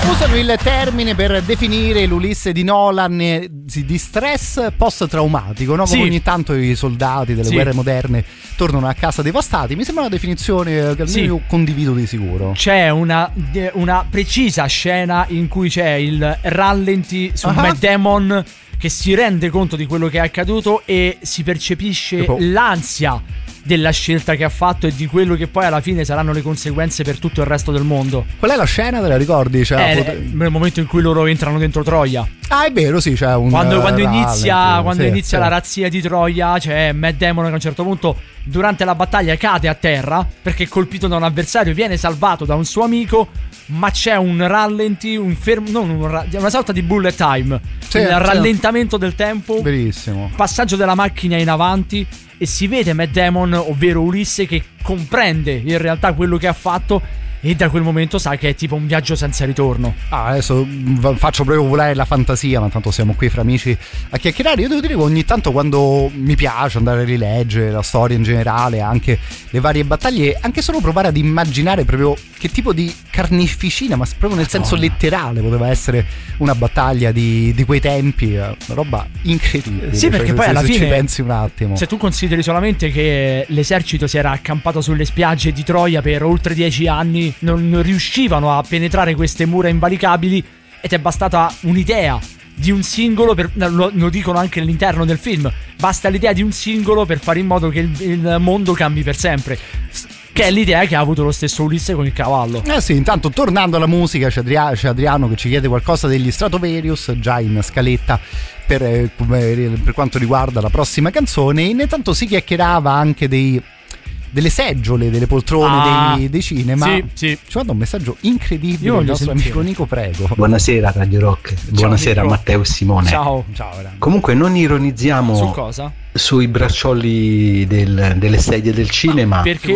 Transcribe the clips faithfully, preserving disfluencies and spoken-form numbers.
Usano il termine per definire l'Ulisse di Nolan di stress post-traumatico, no? Come sì. Ogni tanto i soldati delle sì. guerre moderne tornano a casa devastati. Mi sembra una definizione che almeno io condivido di sicuro. C'è una, una precisa scena in cui c'è il rallenti su uh-huh. Matt Damon che si rende conto di quello che è accaduto e si percepisce tipo l'ansia della scelta che ha fatto e di quello che poi alla fine saranno le conseguenze per tutto il resto del mondo. Qual è la scena, te la ricordi? Cioè, è pot- nel momento in cui loro entrano dentro Troia. Ah, è vero, sì, c'è un quando, quando inizia, rallenti, quando sì, inizia sì. la razzia di Troia, c'è Matt Damon che a un certo punto durante la battaglia cade a terra perché è colpito da un avversario, viene salvato da un suo amico, ma c'è un rallenti, un fermo, non un ra- una sorta di bullet time, sì, il sì. rallentamento del tempo, benissimo, passaggio della macchina in avanti e si vede Matt Damon, ovvero Ulisse, che comprende in realtà quello che ha fatto e da quel momento sa che è tipo un viaggio senza ritorno. Ah, adesso faccio proprio volare la fantasia, ma tanto siamo qui fra amici a chiacchierare. Io devo dire che ogni tanto, quando mi piace andare a rileggere la storia in generale, anche le varie battaglie, anche solo provare ad immaginare proprio che tipo di carneficina, ma proprio nel senso letterale, poteva essere una battaglia di, di quei tempi, una roba incredibile. Sì, perché cioè, poi se, alla se fine ci pensi un attimo, se tu consideri solamente che l'esercito si era accampato sulle spiagge di Troia per oltre dieci anni, non riuscivano a penetrare queste mura invalicabili ed è bastata un'idea di un singolo per, lo, lo dicono anche all'interno del film, basta l'idea di un singolo per fare in modo che il, il mondo cambi per sempre, che è l'idea che ha avuto lo stesso Ulisse con il cavallo. Eh sì, intanto tornando alla musica c'è, Adria- c'è Adriano che ci chiede qualcosa degli Stratovarius già in scaletta per, eh, per quanto riguarda la prossima canzone. Intanto si chiacchierava anche dei delle seggiole, delle poltrone ah, dei, dei cinema. Sì, sì. Ci manda un messaggio incredibile il nostro sentire. amico Nico, prego. Buonasera Radio Rock. Ciao, buonasera Nico. Matteo e Simone. Ciao. Ciao. Comunque non ironizziamo su cosa? Sui braccioli del, delle sedie del cinema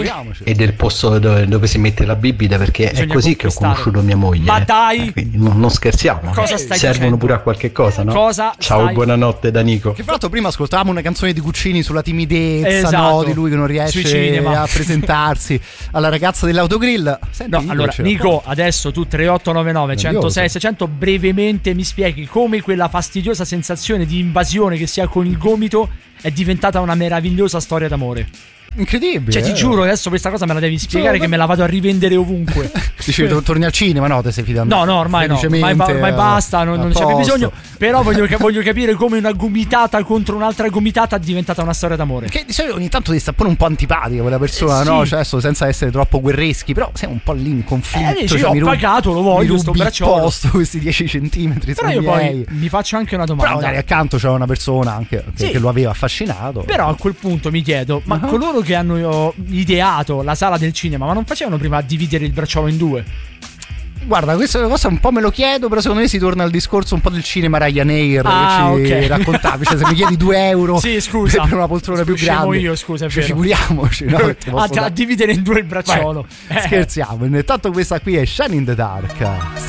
e del posto dove, dove si mette la bibita, perché bisogna è così che ho conosciuto mia moglie. Ma dai, quindi non, non scherziamo. Cosa stai servono dicendo? Pure a qualche cosa, no? Cosa Ciao, stai... buonanotte da Nico. Che fra l'altro prima ascoltavamo una canzone di Guccini sulla timidezza, esatto, no? Di lui che non riesce a presentarsi alla ragazza dell'autogrill. Senti, no, Nico, allora Nico, adesso tu tre otto nove nove centosei seicento brevemente mi spieghi come quella fastidiosa sensazione di invasione che si ha con il gomito è diventata una meravigliosa storia d'amore. Incredibile. Cioè, ti eh. giuro, adesso questa cosa me la devi spiegare, so, che me la vado a rivendere ovunque. Dici, torni al cinema, no? Te sei fidato? No, no, ormai no. Ormai, ormai basta, non, non c'è più bisogno. Però voglio, voglio capire come una gomitata contro un'altra gomitata è diventata una storia d'amore. Che di solito ogni tanto ti sta pure un po' antipatica quella persona, eh, sì. no? Cioè, adesso senza essere troppo guerreschi, però sei un po' lì in conflitto. Eh, dici, cioè, ho mi pagato, lo voglio, sto bracciolo. Posto questi dieci centimetri. Però io miei. poi mi faccio anche una domanda. Però magari accanto c'era una persona anche che, sì. che lo aveva affascinato. Però a quel punto mi chiedo, ma uh-huh. coloro che hanno ideato la sala del cinema, ma non facevano prima dividere il bracciolo in due? Guarda, questa cosa un po' me lo chiedo, però secondo me si torna al discorso un po' del cinema Ryanair ah, che ci okay. raccontavi. Cioè, se mi chiedi due euro sì, scusa. per una poltrona più grande, io, scusa, è cioè, figuriamoci, no? a, a dividere in due il bracciolo. Beh, eh. Scherziamo. Intanto questa qui è Shine in the Dark.